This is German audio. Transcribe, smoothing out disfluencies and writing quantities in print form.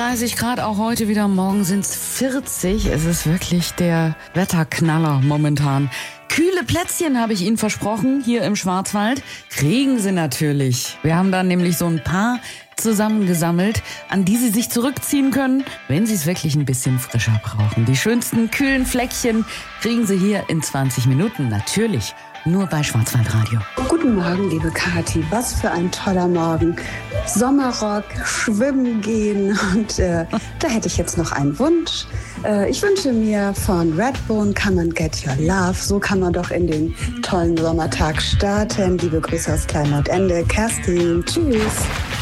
35 Grad auch heute wieder, morgen sind es 40. Es ist wirklich der Wetterknaller momentan. Kühle Plätzchen habe ich Ihnen versprochen, hier im Schwarzwald. Kriegen Sie natürlich. Wir haben da nämlich so ein paar zusammengesammelt, an die Sie sich zurückziehen können, wenn Sie es wirklich ein bisschen frischer brauchen. Die schönsten kühlen Fleckchen kriegen Sie hier in 20 Minuten, natürlich nur bei Schwarzwaldradio. Guten Morgen, liebe Kathi. Was für ein toller Morgen. Sommerrock, schwimmen gehen und da hätte ich jetzt noch einen Wunsch. Ich wünsche mir von Redbone Come and Get Your Love. So kann man doch in den tollen Sommertag starten. Liebe Grüße aus Kleinlautende. Kerstin, tschüss.